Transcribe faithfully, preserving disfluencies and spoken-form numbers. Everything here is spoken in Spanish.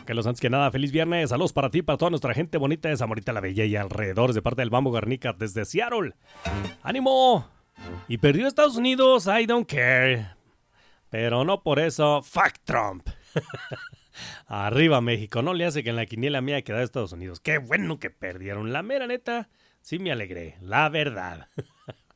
Carlos, antes que nada, feliz viernes. Saludos para ti, para toda nuestra gente bonita de Zamorita la Bella y alrededor, de parte del Bambo Garnica desde Seattle. ¡Ánimo! Y perdió Estados Unidos, I don't care. Pero no por eso, fuck Trump. Arriba México, no le hace que en la quiniela mía quedara Estados Unidos. Qué bueno que perdieron, la mera neta. Sí me alegré, la verdad.